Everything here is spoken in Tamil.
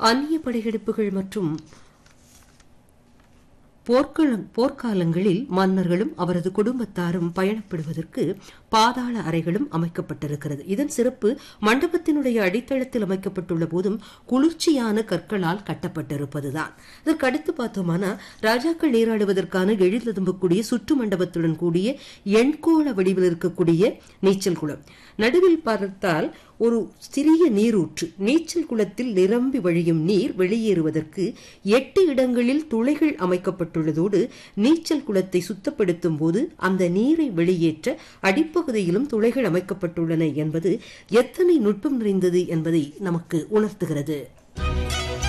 அந்நிய படையெடுப்புகள் மற்றும் போர்க்காலங்களில் மன்னர்களும் அவரது குடும்பத்தாரும் பயணப்படுவதற்கு பாதாள அறைகளும் அமைக்கப்பட்டிருக்கிறது. இதன் சிறப்பு மண்டபத்தினுடைய அடித்தளத்தில் அமைக்கப்பட்டுள்ள போதும் குளிர்ச்சியான கற்களால் கட்டப்பட்டிருப்பதுதான். இதற்கு அடுத்து பார்த்தோம்னா ராஜாக்கள் நீராடுவதற்கான எழிலதும்பக்கூடிய சுற்று மண்டபத்துடன் கூடிய எண்கோள வடிவில் இருக்கக்கூடிய நீச்சல் குளம். நடுவில் பார்த்தால் ஒரு சிறிய நீரூற்று. நீச்சல் குளத்தில் நிரம்பி வழியும் நீர் வெளியேறுவதற்கு 8 இடங்களில் துளைகள் அமைக்கப்பட்டுள்ளதோடு நீச்சல் குளத்தை சுத்தப்படுத்தும் போது அந்த நீரை வெளியேற்ற அடிப்பகுதியிலும் துளைகள் அமைக்கப்பட்டுள்ளன என்பது எத்தனை நுட்பம் நிறைந்தது என்பதை நமக்கு உணர்த்துகிறது.